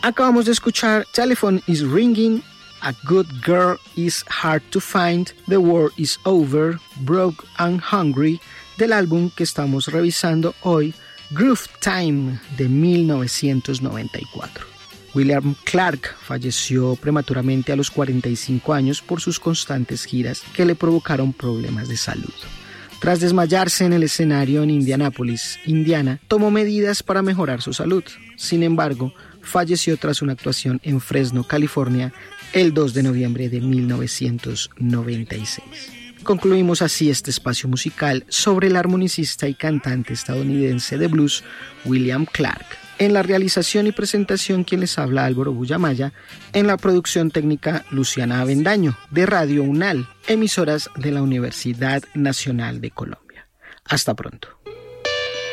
Acabamos de escuchar Telephone is Ringing, A Good Girl is Hard to Find, The War is Over, Broke and Hungry, del álbum que estamos revisando hoy, Groove Time, de 1994. William Clark falleció prematuramente a los 45 años por sus constantes giras que le provocaron problemas de salud. Tras desmayarse en el escenario en Indianápolis, Indiana, tomó medidas para mejorar su salud. Sin embargo, falleció tras una actuación en Fresno, California, el 2 de noviembre de 1996. Concluimos así este espacio musical sobre el armonicista y cantante estadounidense de blues, William Clark. En la realización y presentación, quien les habla, Álvaro Bullamaya. En la producción técnica, Luciana Avendaño, de Radio UNAL, emisoras de la Universidad Nacional de Colombia. Hasta pronto.